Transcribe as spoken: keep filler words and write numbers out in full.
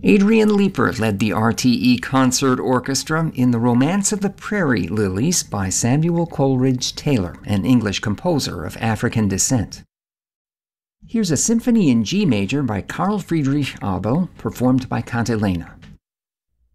Adrian Leeper led the R T E Concert Orchestra in The Romance of the Prairie Lilies by Samuel Coleridge Taylor, an English composer of African descent. Here's a symphony in G major by Carl Friedrich Abel, performed by Cantilena.